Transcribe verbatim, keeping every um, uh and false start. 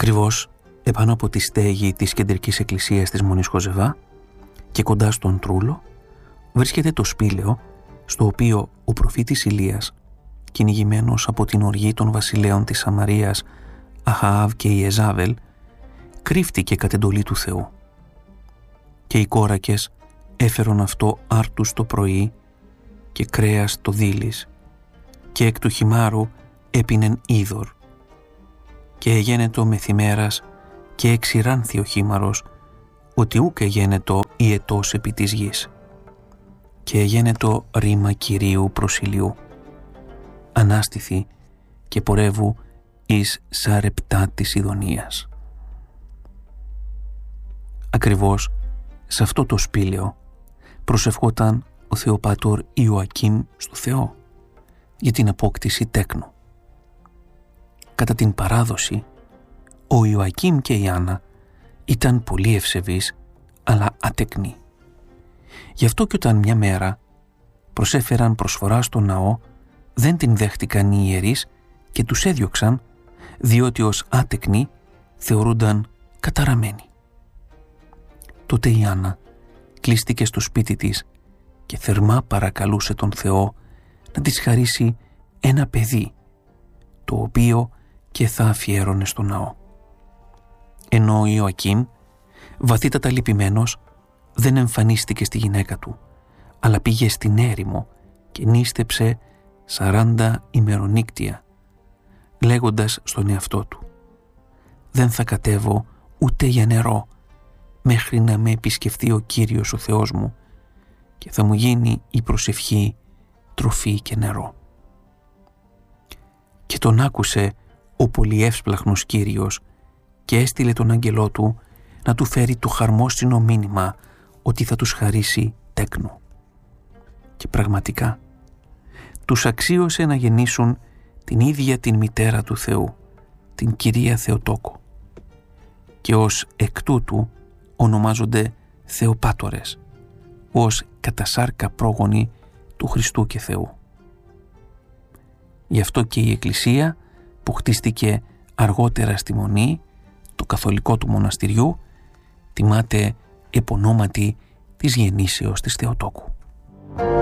Ακριβώς επάνω από τη στέγη της κεντρικής εκκλησίας της Μονής Χοζεβά και κοντά στον Τρούλο βρίσκεται το σπήλαιο στο οποίο ο προφήτης Ηλίας, κυνηγημένος από την οργή των βασιλέων της Σαμαρίας Αχαάβ και Ιεζάβελ, κρύφτηκε κατ' εντολή του Θεού. Και οι κόρακες έφερον αυτό άρτους το πρωί και κρέας το δίλης και εκ του χυμάρου έπινεν είδωρ και εγένετο μεθημέρας και εξηράνθη ο χήμαρος ότι ούκ εγένετο ιετός επί της γης και εγένετο ρήμα Κυρίου προσιλιού ανάστηθη και πορεύου εις Σαρεπτά της Ιδονίας. Ακριβώς σε αυτό το σπήλαιο προσευχόταν ο Θεοπάτορ Ιωακήμ στο Θεό για την απόκτηση τέκνου. Κατά την παράδοση, ο Ιωακήμ και η Άννα ήταν πολύ ευσεβείς αλλά ατεκνοί. Γι' αυτό και όταν μια μέρα προσέφεραν προσφορά στο ναό, δεν την δέχτηκαν οι ιερείς και τους έδιωξαν, διότι ως άτεκνοι θεωρούνταν καταραμένοι. Τότε η Άννα κλείστηκε στο σπίτι της και θερμά παρακαλούσε τον Θεό να της χαρίσει ένα παιδί, το οποίο και θα αφιέρωνε στο ναό. Ενώ ο Ιωακήμ, βαθύτατα λυπημένος, δεν εμφανίστηκε στη γυναίκα του, αλλά πήγε στην έρημο και νήστεψε σαράντα ημερονύκτια, λέγοντας στον εαυτό του «Δεν θα κατέβω ούτε για νερό μέχρι να με επισκεφθεί ο Κύριος ο Θεός μου και θα μου γίνει η προσευχή τροφή και νερό». Και τον άκουσε ο πολυεύσπλαχνος Κύριος και έστειλε τον άγγελό του να του φέρει το χαρμόσυνο μήνυμα ότι θα τους χαρίσει τέκνο. Και πραγματικά τους αξίωσε να γεννήσουν την ίδια την μητέρα του Θεού, την Κυρία Θεοτόκο, και ως εκ τούτου ονομάζονται Θεοπάτορες, ως κατασάρκα πρόγονοι του Χριστού και Θεού. Γι' αυτό και η Εκκλησία που χτίστηκε αργότερα στη Μονή, το καθολικό του μοναστηριού, τιμάται επωνόματι της γεννήσεως της Θεοτόκου.